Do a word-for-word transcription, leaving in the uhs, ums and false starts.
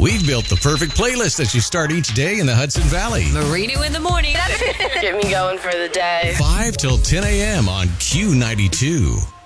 We've built the perfect playlist that you start each day in the Hudson Valley. Marino in the morning. Get me going for the day. five till ten a.m. on Q ninety-two.